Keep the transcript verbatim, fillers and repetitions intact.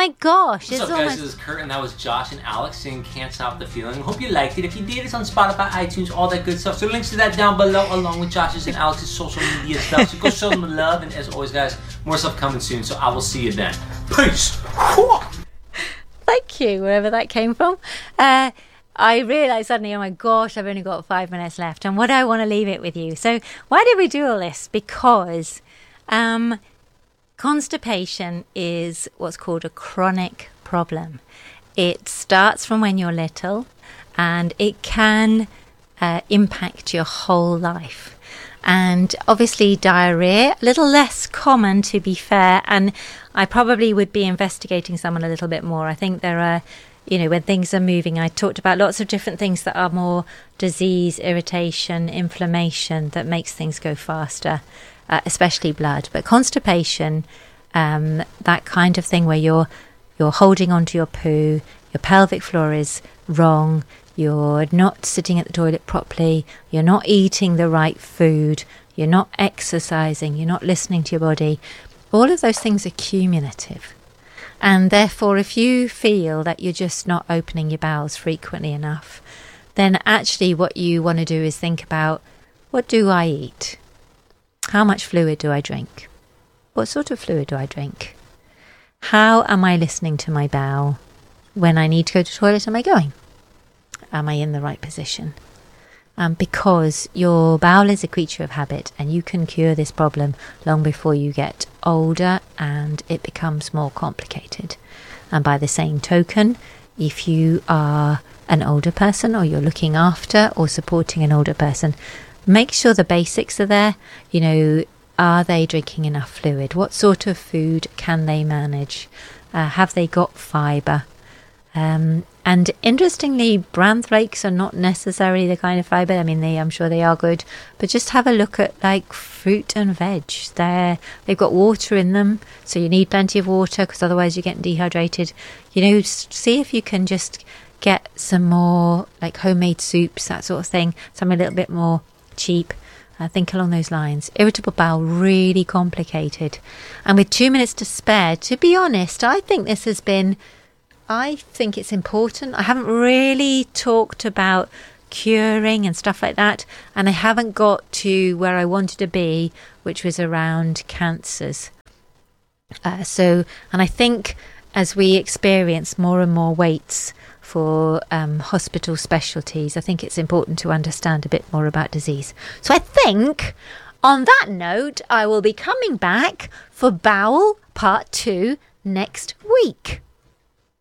my gosh. What's it's up, guys? almost... This is Kurt, and that was Josh and Alex saying Can't Stop the Feeling. Hope you liked it. If you did, it's on Spotify, iTunes, all that good stuff. So links to that down below, along with Josh's and Alex's social media stuff. So go show them love, and as always, guys, more stuff coming soon. So I will see you then. Peace. Thank you, wherever that came from. Uh, I realised suddenly, oh my gosh, I've only got five minutes left, and what do I want to leave it with you? So why did we do all this? Because um, constipation is what's called a chronic problem. It starts from when you're little, and it can uh, impact your whole life. And obviously diarrhea, a little less common to be fair, and I probably would be investigating someone a little bit more. I think there are, you know, when things are moving, I talked about lots of different things that are more disease, irritation, inflammation that makes things go faster, uh, especially blood. But constipation, um, that kind of thing where you're you're holding onto your poo, your pelvic floor is wrong, you're not sitting at the toilet properly, you're not eating the right food, you're not exercising, you're not listening to your body. All of those things are cumulative. And therefore, if you feel that you're just not opening your bowels frequently enough, then actually what you want to do is think about, what do I eat? How much fluid do I drink? What sort of fluid do I drink? How am I listening to my bowel? When I need to go to the toilet, am I going? Am I in the right position? Um, because your bowel is a creature of habit, and you can cure this problem long before you get older and it becomes more complicated. And by the same token, if you are an older person, or you're looking after or supporting an older person, make sure the basics are there. You know, are they drinking enough fluid? What sort of food can they manage? Uh, have they got fibre? Um, and interestingly, bran flakes are not necessarily the kind of fibre. I mean, they, I'm sure they are good, but just have a look at like fruit and veg. They're, they've got water in them, so you need plenty of water, because otherwise you're getting dehydrated. You know, see if you can just get some more like homemade soups, that sort of thing, something a little bit more cheap. I think along those lines. Irritable bowel, really complicated. And with two minutes to spare, to be honest, I think this has been... I think it's important. I haven't really talked about curing and stuff like that, and I haven't got to where I wanted to be, which was around cancers. Uh, so, and I think as we experience more and more waits for um, hospital specialties, I think it's important to understand a bit more about disease. So I think on that note, I will be coming back for Bowel Part two next week.